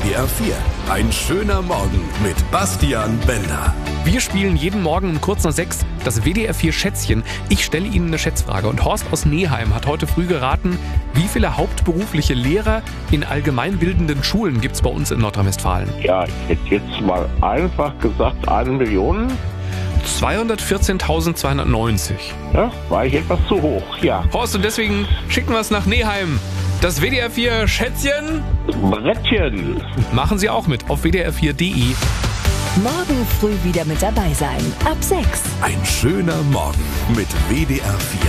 WDR 4. Ein schöner Morgen mit Bastian Bender. Wir spielen jeden Morgen um kurz nach 6 das WDR 4 Schätzchen. Ich stelle Ihnen eine Schätzfrage und Horst aus Neheim hat heute früh geraten, wie viele hauptberufliche Lehrer in allgemeinbildenden Schulen gibt es bei uns in Nordrhein-Westfalen? Ja, ich hätte jetzt mal einfach gesagt 1 Million. 214.290. Ja, war ich etwas zu hoch, ja. Horst, und deswegen schicken wir es nach Neheim. Das WDR 4 Schätzchen Brettchen. machen Sie auch mit auf wdr4.de. Morgen früh wieder mit dabei sein. Ab 6. Ein schöner Morgen mit WDR 4.